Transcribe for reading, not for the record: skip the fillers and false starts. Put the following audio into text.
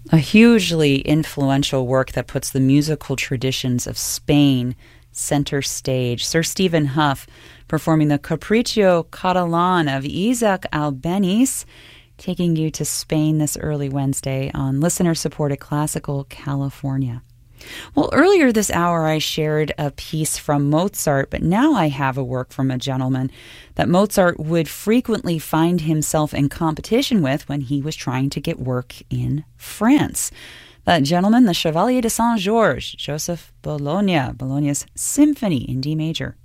A hugely influential work that puts the musical traditions of Spain center stage. Sir Stephen Hough performing the Capriccio Catalan of Isaac Albeniz, taking you to Spain this early Wednesday on listener-supported Classical California. Well, earlier this hour I shared a piece from Mozart, but now I have a work from a gentleman that Mozart would frequently find himself in competition with when he was trying to get work in France. That gentleman, the Chevalier de Saint-Georges, Joseph Bologna, Bologna's Symphony in D major.